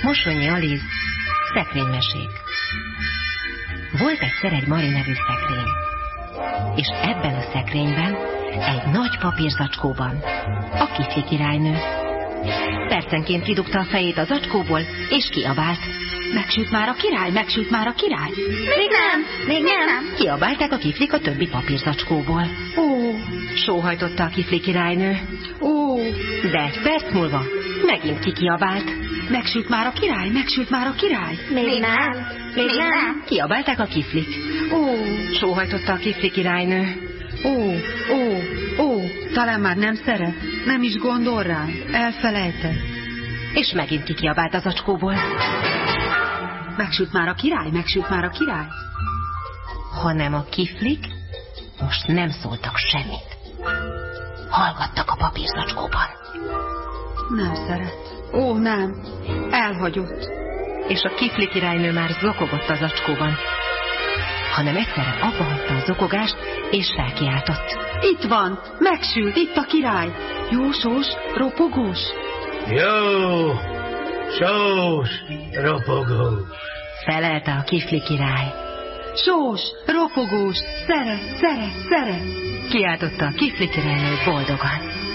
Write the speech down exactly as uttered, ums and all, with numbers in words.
Mosonyi Aliz, szekrénymesék. Volt egyszer egy Mari nevű szekrény, és ebben a szekrényben, egy nagy papírzacskóban a Kifli királynő. Percenként kidugta a fejét az zacskóból, és kiabált. Megsült már a király, megsült már a király. Még nem, még nem. Kiabálták a kiflik a többi papírzacskóból. Ó, sóhajtotta a Kifli királynő. Ó, de egy perc múlva megint kikiabált. Megsült már a király, megsült már a király. Még nem, még nem. Kiabálták a kiflik. Ó, sóhajtotta a Kifli királynő. Ó, ó, ó, talán már nem szeret, nem is gondol rá, elfelejtett. És megint kikiabált az zacskóból. Megsült már a király, megsült már a király. Hanem a kiflik most nem szóltak semmit. Hallgattak a papírzacskóban. Nem szeret. Ó, nem. Elhagyott. És a Kifli királynő már zokogott a zacskóban. Hanem egyszerre abba hagyta a zokogást, és felkiáltott. Itt van, megsült, itt a király. Jósós, ropogós. Jó, sós, ropogós. Felelte a Kifli király. Sós, ropogós, szeret, szeret, szeret. Kiáltotta a Kifli királynő boldogan.